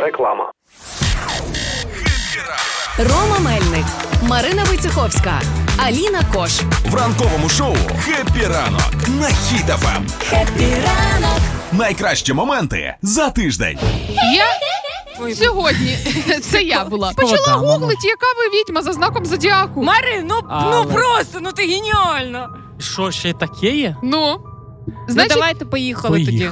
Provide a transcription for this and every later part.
Реклама. Рома Мельник, Марина Войцеховська, Аліна Кош. В ранковому шоу «Хеппі ранок» на Хіт ФМ. Хеппі ранок. Найкращі моменти за тиждень. Я сьогодні, це я була, почала гуглити, яка ви відьма за знаком зодіаку. Марин, ну ти геніальна. Що, ще таке є? Значить, Давайте поїхали тоді.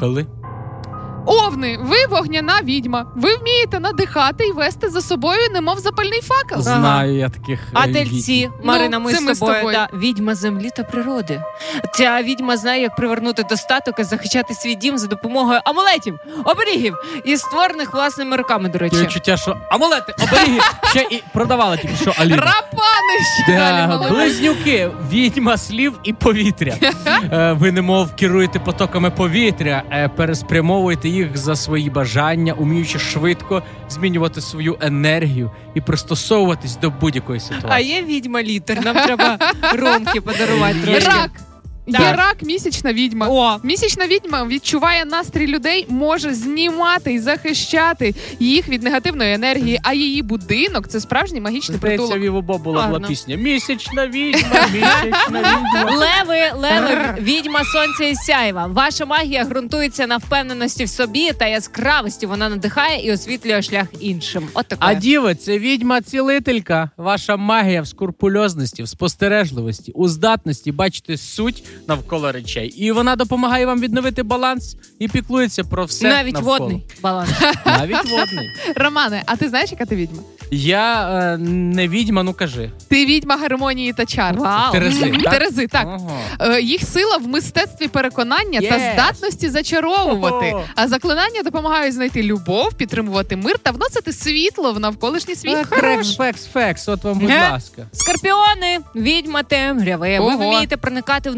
Овни, ви вогняна відьма. Ви вмієте надихати і вести за собою, немов запальний факел. Знаю я таких А тельці, Марина, ми це з тобою. Да. Відьма землі та природи. Ця відьма знає, як привернути достаток і захищати свій дім за допомогою амулетів, оберігів і створених власними руками, до речі. Таке відчуття, що амулети, оберіги ще і продавали тільки що Аліна. Рапани ще далі, молодець. Близнюки, відьма слів і повітря. Ви немов керуєте потоками повітря, переспрямовуєте їх за свої бажання, уміючи швидко змінювати свою енергію і пристосовуватись до будь-якої ситуації. А є відьма літер, нам треба Ромки подарувати трошки. Рак. Так. Є рак, місячна відьма. О. Місячна відьма відчуває настрій людей, може знімати і захищати їх від негативної енергії, а її будинок – це справжній магічний Здається, притулок. Віво Бобула була Гарно. пісня. Місячна відьма, місячна відьма. Леви, відьма сонця і сяйва. Ваша магія ґрунтується на впевненості в собі та яскравості. Вона надихає і освітлює шлях іншим. От таке. А діви, це відьма-цілителька. Ваша магія в скрупульозності, в спостережливості, у здатності бачити суть навколо речей. І вона допомагає вам відновити баланс і піклується про все навіть навколо. водний баланс. Навіть водний. Романе, а ти знаєш, яка ти відьма? Я не відьма, ну кажи. Ти відьма гармонії та чар. Вау. Терези, так? Терези, так. Ага. Їх сила в мистецтві переконання та Yes. здатності зачаровувати. Ого. А заклинання допомагають знайти любов, підтримувати мир та вносити світло в навколишній світ. Фекс, от вам, будь Ге? ласка. Скорпіони, відьма темряви. Ви Ого. вмієте проникати в